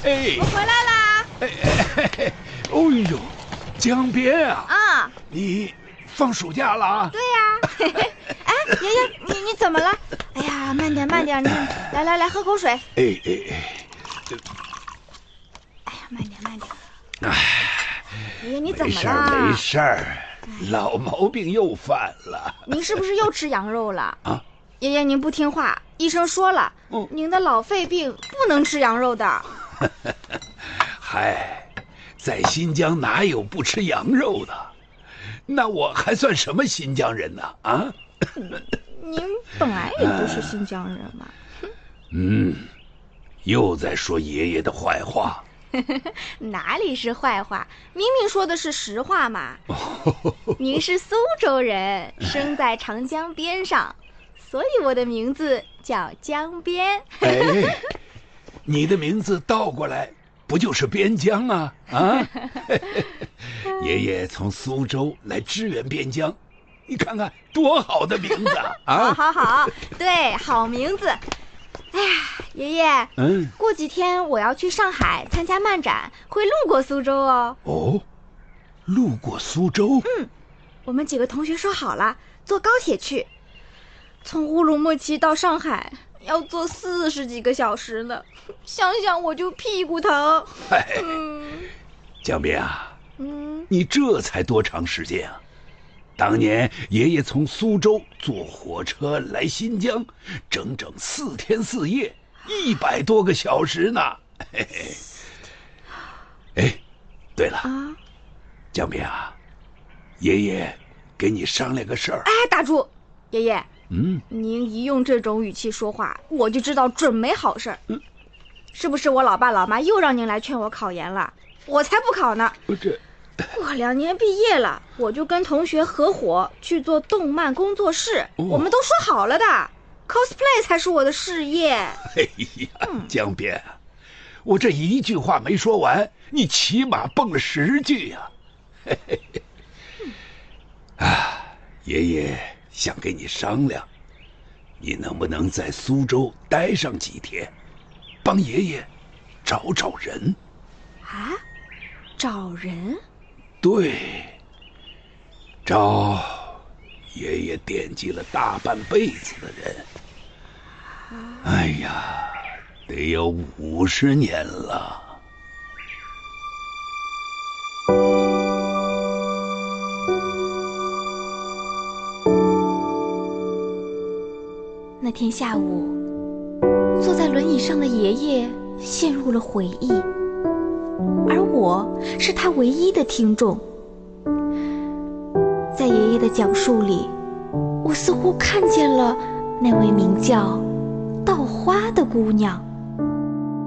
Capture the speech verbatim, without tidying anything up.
我回来啦！ 哎哎哎！哦呦，江边啊！ 啊， 你放暑假了啊？ 对呀。哎，爷爷，你你怎么了？哎呀，慢点慢点，你来来来，喝口水。 哎哎哎！ 哎呀，慢点慢点。 哎， 爷爷，你怎么了？ 没事儿没事儿，老毛病又犯了。 您是不是又吃羊肉了？ 啊？ 爷爷，您不听话，医生说了， 嗯， 您的老肺病不能吃羊肉的。 嗨，在新疆哪有不吃羊肉的？那我还算什么新疆人呢？啊？ 您本来也不是新疆人嘛。 嗯，又在说爷爷的坏话。 哪里是坏话，明明说的是实话嘛。您是苏州人，生在长江边上，所以我的名字叫江边。 哎，你的名字倒过来不就是边疆啊？啊！爷爷从苏州来支援边疆，你看看多好的名字啊！ 好好好，对，好名字。哎呀，爷爷， 嗯， 过几天我要去上海参加漫展，会路过苏州哦。 哦，路过苏州？ 嗯，我们几个同学说好了，坐高铁去，从乌鲁木齐到上海要坐四十几个小时呢，想想我就屁股疼。 哎， 嗯， 江边啊， 嗯， 你这才多长时间啊？当年爷爷从苏州坐火车来新疆，整整四天四夜，一百多个小时呢。嘿嘿。哎，对了， 啊， 江边啊，爷爷给你商量个事儿。 哎，打住，爷爷， 嗯， 您一用这种语气说话，我就知道准没好事儿。 嗯， 是不是我老爸老妈又让您来劝我考研了？我才不考呢。 这。 我两年毕业了，我就跟同学合伙去做动漫工作室， 哦， 我们都说好了的 ，cosplay 才是我的事业。 哎呀，江边，我这一句话没说完，你起码蹦了十句呀！嘿嘿嘿。啊，爷爷想跟你商量，你能不能在苏州待上几天，帮爷爷找找人？ 啊，找人？ 对，找爷爷惦记了大半辈子的人。哎呀，得有五十年了。 那天下午，坐在轮椅上的爷爷陷入了回忆，而我是他唯一的听众。在爷爷的讲述里，我似乎看见了那位名叫稻花的姑娘。